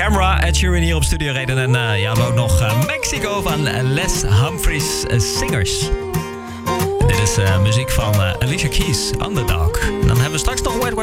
Camera, Ed Sheeran hier op Studio Reden. En we hebben ook nog Mexico van Les Humphries Singers. Dit is muziek van Alicia Keys, Underdog. En dan hebben we straks nog Wet